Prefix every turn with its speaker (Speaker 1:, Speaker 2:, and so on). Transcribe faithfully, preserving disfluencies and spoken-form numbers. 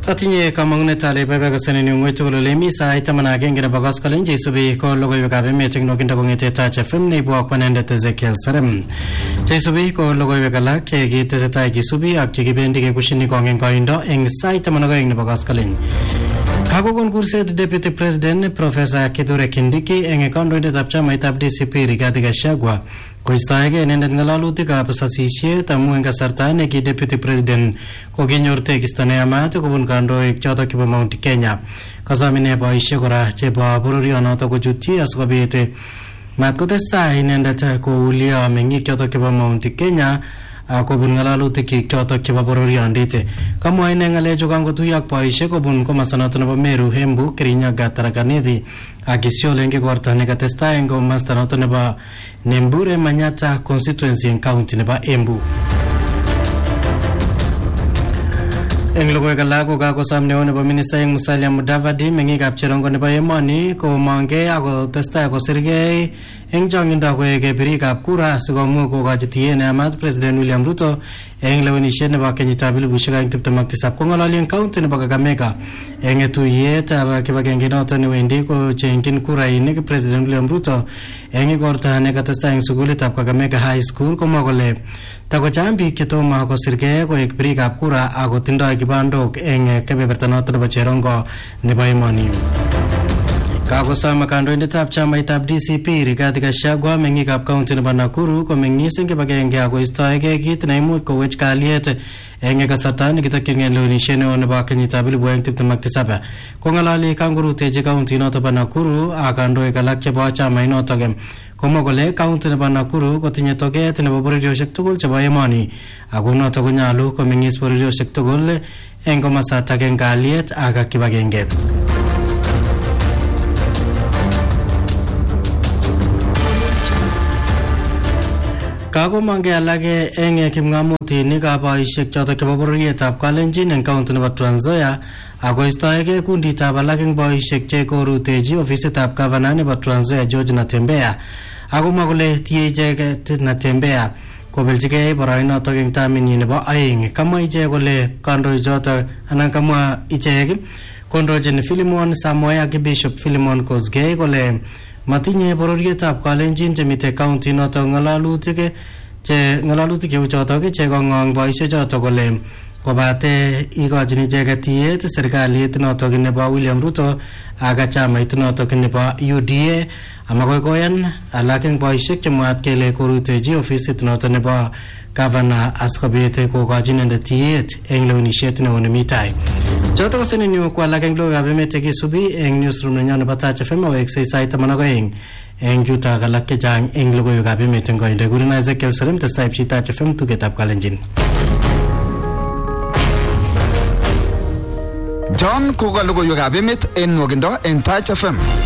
Speaker 1: Atinye kamangunet ale bebe kasane ni ngoi tugul le mi sa itamana agenge na bagas kalen jesubi ko logo yoga be meeting no kinda kongete ta H F M ne bo kwanende Ezekiel Sarem jesubi ko logo yoga la ke gi tezeta gi subi ak gi bendi ke kushini kongen koindo eng sa itamana go eng bagas kalen Kago konkurse Deputy President Professor Kithure Kindiki eng kondoindet ab chamait ab D C P Rigathi Gachagua koistoege inendet ngalalutik ab sasisiet amu eng kasarta ne ki Deputy President kokinyor tekisto neyamat kobun kandoik chotok chebo Mount Kenya kasamine boisiek kora chebo bororionotok kochutyi asikobit matkotestai inendet koulio meng'ik chotok chebo Mount Kenya kobun ngalalutik chotok chebo bororiondit kamwa ine ngalechu kangotuiyo ak boisiek kobun komasta nebo Meru, Embu, Kirinyaga, Tharaka Nithi ak Isiolo eng igorto nekatestai eng komasta noto nebo Nembure Manyata constituency eng county nebo Embu. Eng logoiwek alak ko kakosom neo nebo minister eng Musalia Mudavadi meng'ikab cherongo nebo emoni komongei akotestai kosirgei eng chong'indo koek birikab kura asikomuch kokochi tiet neyamat President William Ruto eng lewenisiet nebo kenyitab elipusiek aeng tiptem ak tisab kong'ololi eng county nebo Kakamega eng tuyet ab kibagenge noto newendi kocheng'chin kurainik President William Ruto eng igorta nekatestai eng sukulitab Kakamega High School komwa kole takochang biik chetomo kosirgei koek birikab kura akotindoi kibandok eng kebeberta noto nebo cherongo nebo emoni. Kakosom kandoindetab chamaitab D C P Rigathi Gachagua meng'ikab county nebo Nakuru komeng'is eng kibagenge akoistoegei kit neimuch kowech kalyet eng kasarta nekitokyingei lewenisiet neo nebo kenyitab elipu aeng tiptem ak tisab kong'ololi kangorutechi county noto bo Nakuru ak kandoik alak chebo chamainotok komwa kole county nebo Nakuru kotinye toget nebo bororiosiek tugul chebo emoni ako noto konyolu komeng'is bororiosiek tugul eng komasatak eng kalyet ak kibagenge. Kakomangei alake eng kipng'amotinik ab boisiek chotok chebo bororietab Kalenjin eng county nebo Trans Nzoia akoistoegei kunditab alak eng boisiek chekorutechi ofisitab gavana nebo Trans Nzoia George Natembeya akomwa kole tie icheket Natembeya kobeljigei boroinotok eng taminyi nebo aeng. Kamwa ichek kole kandoichotok anan kamwa ichek kondochin Philemon Samoei ak Bishop Philemon Kosgei kole matinye bororietab Kalenjin chemite county notok ng'alalutik che ng'alalutik cheu chotok che kong'ong boisiek chotok kole kobate ikochin icheket tiet serikalit notok nebo William Ruto ak chamait notok nebo U D A amakoi koyan alak eng boisiek chemwaat kele korutechi ofisit notok nebo gavana asikobit kokochi inendet tiet eng lewenisiet neo nemi tai. Chotok kosenenyu ko alak eng logoiwekab emet chekisubi eng newsroom nenyo nebo Touch F M aweksei sait taman ak oeng eng yutok alak chechang eng logoiwekab emet eng koindo. Kurin Ezekiel Sarem testai pchi Touch F M tugetab Kalenjin.
Speaker 2: John koka logoiwekab emet eng nwokindo eng Touch F M.